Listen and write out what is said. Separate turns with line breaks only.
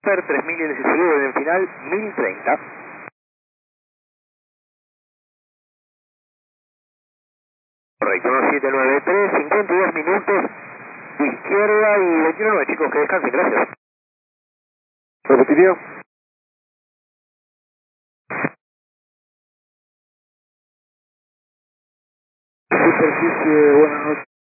Per 3000 y el seguro en el final 1030. Correcto, 1793, 52 minutos, izquierda y 29 chicos, que descansen, gracias.
Repetiría. Superficie, buenas noches.